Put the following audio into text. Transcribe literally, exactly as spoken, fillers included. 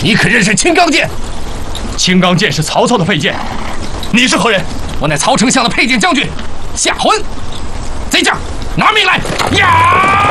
你可认识青钢剑？ 青钢剑是曹操的佩剑，你是何人？ 我乃曹丞相的佩剑将军夏浑。贼将，拿命来！呀！